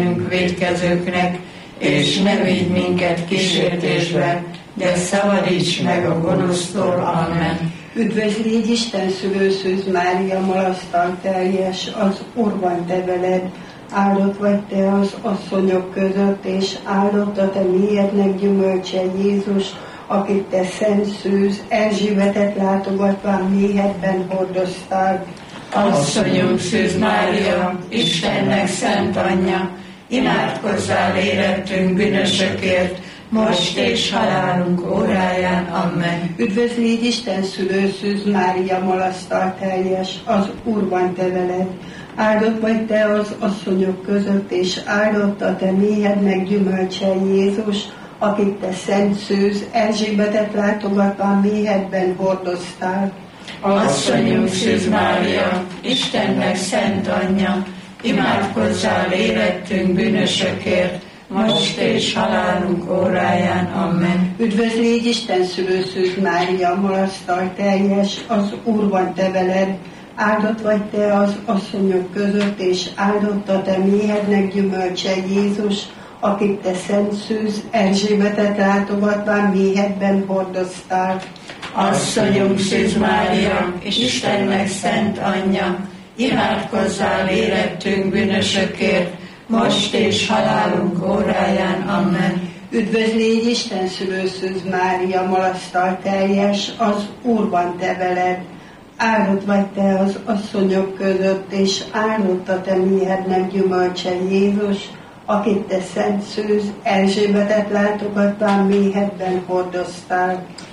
bennünk vétkezőknek, és ne védj minket kísértésbe, de szabadíts meg a gonosztól. Amen. Üdvözl légy Isten szülőszűz Mária, malasztal teljes, az Úr van te veled, áldott vagy te az asszonyok között, és áldott a te méhednek gyümölcse Jézus, akit te szent szűz Erzsébetet látogatván méhedben hordoztál. Asszonyunk szűz Mária, Istennek szent anyja, imádkozzál érettünk bűnösökért, most és halálunk óráján. Amen. Üdvözl légy Isten szülőszűz Mária, malasztal teljes, az Úr van te veled, áldott vagy te az asszonyok között, és áldott a te méhednek gyümölcse Jézus, akit te szent szűz Erzsébetet látogatván méhedben hordoztál. Asszonyunk szűz Mária, Istennek szent anyja, imádkozzál érettünk bűnösökért, most és halálunk óráján. Amen. Üdvözl légy Isten szülőszűz Mária, malasztal teljes, az Úr van te veled, áldott vagy te az asszonyok között, és áldott a te méhednek gyümölcse Jézus, akit te szent szűz Erzsébetet látogatván méhedben hordoztál. Asszonyunk szűz Mária, Istennek szent anyja, imádkozzál érettünk bűnösökért, most és halálunk óráján. Amen. Üdvözl légy Isten szülőszűz Mária, malasztal teljes, az Úr van te veled, áldott vagy te az asszonyok között, és áldott a te méhednek gyümölcse Jézus, akit te szent szűz Erzsébetet látogatván méhedben hordoztál.